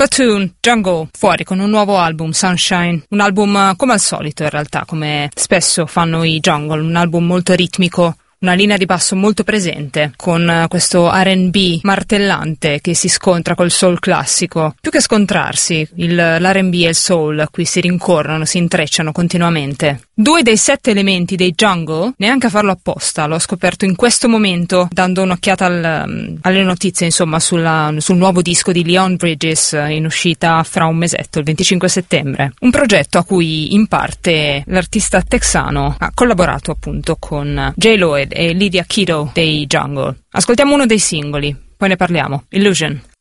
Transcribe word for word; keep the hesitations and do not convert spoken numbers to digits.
Platoon, Jungle, fuori con un nuovo album, Sunshine, un album come al solito in realtà, come spesso fanno i Jungle, un album molto ritmico, una linea di basso molto presente, con questo R and B martellante che si scontra col soul classico. Più che scontrarsi, il, l'R and B e il soul qui si rincorrono, si intrecciano continuamente. Due dei sette elementi dei Jungle, neanche a farlo apposta, l'ho scoperto in questo momento dando un'occhiata al, alle notizie, insomma, sulla, sul nuovo disco di Leon Bridges in uscita fra un mesetto, il venticinque settembre. Un progetto a cui in parte l'artista texano ha collaborato appunto con J. Lloyd e Lydia Kiddo dei Jungle. Ascoltiamo uno dei singoli, poi ne parliamo. Illusion.